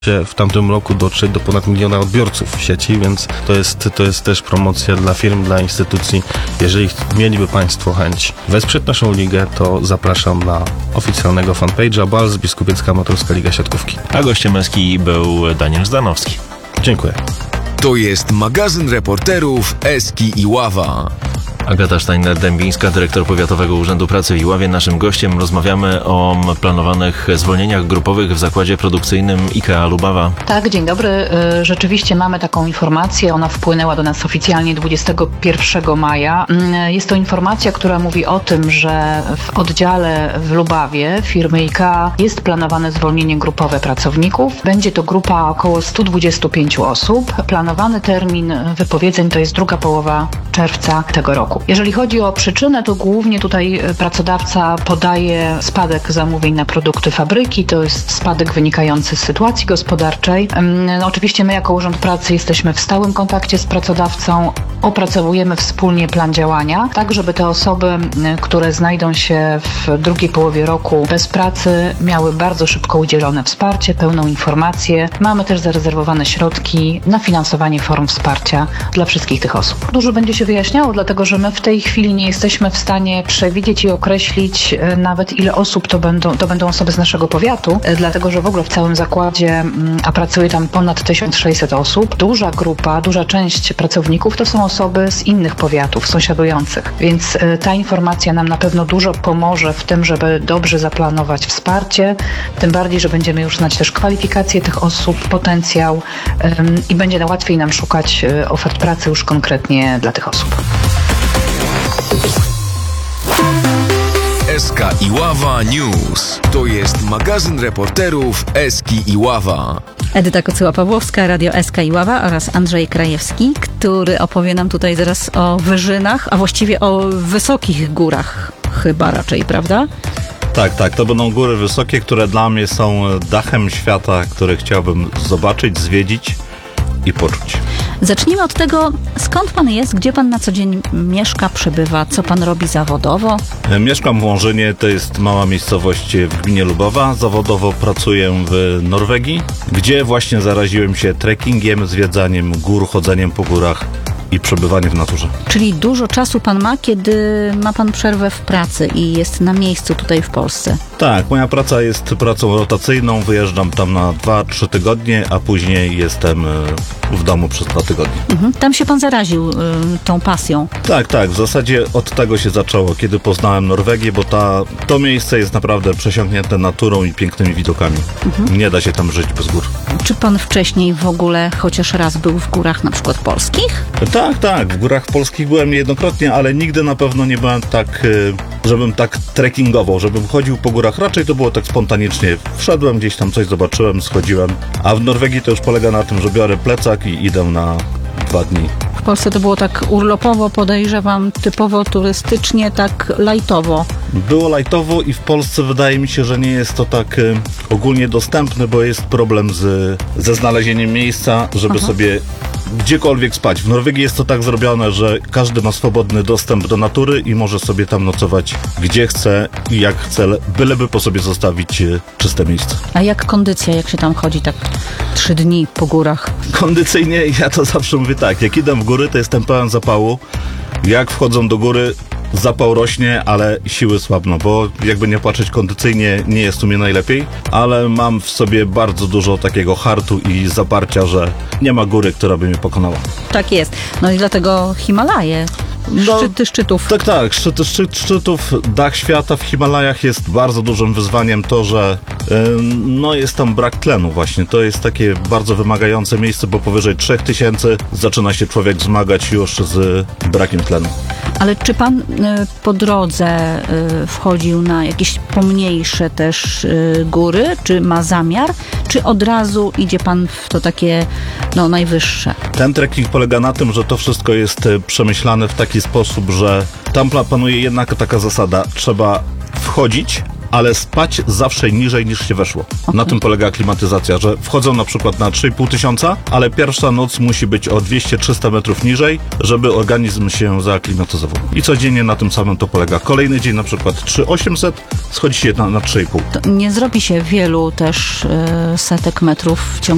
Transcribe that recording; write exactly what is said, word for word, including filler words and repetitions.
w tamtym roku dotrzeć do ponad miliona odbiorców w sieci, więc to jest, to jest też promocja dla firm, dla instytucji. Jeżeli mieliby Państwo chęć wesprzeć naszą ligę, to zapraszam na oficjalnego fanpage'a B A L S Biskupiecka Amatorska Liga Siatkówki. A gościem Eski był Daniel Zdanowski. Dziękuję. To jest magazyn reporterów Eski i Ława. Agata Steiner-Dębińska, dyrektor Powiatowego Urzędu Pracy w Iławie. Naszym gościem. Rozmawiamy o planowanych zwolnieniach grupowych w zakładzie produkcyjnym IKEA Lubawa. Tak, dzień dobry. Rzeczywiście mamy taką informację. Ona wpłynęła do nas oficjalnie dwudziestego pierwszego maja. Jest to informacja, która mówi o tym, że w oddziale w Lubawie firmy IKEA jest planowane zwolnienie grupowe pracowników. Będzie to grupa około sto dwadzieścia pięć osób. Planowany termin wypowiedzeń to jest druga połowa czerwca tego roku. Jeżeli chodzi o przyczynę, to głównie tutaj pracodawca podaje spadek zamówień na produkty fabryki. To jest spadek wynikający z sytuacji gospodarczej. No, oczywiście my jako Urząd Pracy jesteśmy w stałym kontakcie z pracodawcą. Opracowujemy wspólnie plan działania, tak żeby te osoby, które znajdą się w drugiej połowie roku bez pracy, miały bardzo szybko udzielone wsparcie, pełną informację. Mamy też zarezerwowane środki na finansowanie form wsparcia dla wszystkich tych osób. Dużo będzie się wyjaśniało, dlatego że my w tej chwili nie jesteśmy w stanie przewidzieć i określić nawet ile osób to będą, to będą osoby z naszego powiatu, dlatego że w ogóle w całym zakładzie, a pracuje tam ponad tysiąc sześćset osób, duża grupa, duża część pracowników to są osoby z innych powiatów sąsiadujących, więc ta informacja nam na pewno dużo pomoże w tym, żeby dobrze zaplanować wsparcie, tym bardziej, że będziemy już znać też kwalifikacje tych osób, potencjał ym, i będzie łatwiej nam szukać ofert pracy już konkretnie dla tych osób. Eska i Ława News. To jest magazyn reporterów Eski i Ława. Edyta Kocyła-Pawłowska, Radio Eska i Ława oraz Andrzej Krajewski, który opowie nam tutaj zaraz o wyżynach, a właściwie o wysokich górach chyba raczej, prawda? Tak, tak, to będą góry wysokie, które dla mnie są dachem świata, który chciałbym zobaczyć, zwiedzić i poczuć. Zacznijmy od tego, skąd pan jest, gdzie pan na co dzień mieszka, przebywa, co pan robi zawodowo? Mieszkam w Łążynie, to jest mała miejscowość w gminie Lubawa. Zawodowo pracuję w Norwegii, gdzie właśnie zaraziłem się trekkingiem, zwiedzaniem gór, chodzeniem po górach i przebywanie w naturze. Czyli dużo czasu pan ma, kiedy ma pan przerwę w pracy i jest na miejscu tutaj w Polsce? Tak, moja praca jest pracą rotacyjną, wyjeżdżam tam na dwa trzy tygodnie, a później jestem w domu przez dwa tygodnie. Mhm. Tam się pan zaraził y, tą pasją? Tak, tak, w zasadzie od tego się zaczęło, kiedy poznałem Norwegię, bo ta, to miejsce jest naprawdę przesiąknięte naturą i pięknymi widokami. Mhm. Nie da się tam żyć bez gór. Czy pan wcześniej w ogóle chociaż raz był w górach na przykład polskich? Tak, tak, w górach polskich byłem niejednokrotnie, ale nigdy na pewno nie byłem tak, żebym tak trekkingował, żebym chodził po górach. Raczej to było tak spontanicznie. Wszedłem gdzieś tam, coś zobaczyłem, schodziłem. A w Norwegii to już polega na tym, że biorę plecak i idę na dwa dni. W Polsce to było tak urlopowo, podejrzewam, typowo turystycznie, tak lajtowo. Było lajtowo i w Polsce wydaje mi się, że nie jest to tak y, ogólnie dostępne, bo jest problem z, ze znalezieniem miejsca, żeby Aha. sobie gdziekolwiek spać. W Norwegii jest to tak zrobione, że każdy ma swobodny dostęp do natury i może sobie tam nocować gdzie chce i jak chce, byleby po sobie zostawić y, czyste miejsce. A jak kondycja, jak się tam chodzi tak trzy dni po górach? Kondycyjnie ja to zawsze mówię tak, jak idę w góry, to jestem pełen zapału. Jak wchodzą do góry, zapał rośnie, ale siły słabną, bo jakby nie patrzeć, kondycyjnie nie jest u mnie najlepiej, ale mam w sobie bardzo dużo takiego hartu i zaparcia, że nie ma góry, która by mnie pokonała. Tak jest. No i dlatego Himalaje. No, szczyty szczytów. Tak, tak. Szczyty szczyt, szczytów. Dach świata w Himalajach jest bardzo dużym wyzwaniem to, że yy, no jest tam brak tlenu właśnie. To jest takie bardzo wymagające miejsce, bo powyżej trzech tysięcy zaczyna się człowiek zmagać już z brakiem tlenu. Ale czy pan y, po drodze y, wchodził na jakieś pomniejsze też y, góry? Czy ma zamiar? Czy od razu idzie pan w to takie no, najwyższe? Ten trekking polega na tym, że to wszystko jest przemyślane w taki sposób, że tam panuje jednak taka zasada. Trzeba wchodzić, ale spać zawsze niżej niż się weszło. Okay. Na tym polega aklimatyzacja, że wchodzą na przykład na trzy i pół tysiąca, ale pierwsza noc musi być o dwieście trzysta metrów niżej, żeby organizm się zaaklimatyzował. I codziennie na tym samym to polega. Kolejny dzień na przykład trzy tysiące osiemset, schodzi się na, na trzy i pół. To nie zrobi się wielu też y, setek metrów w ciągu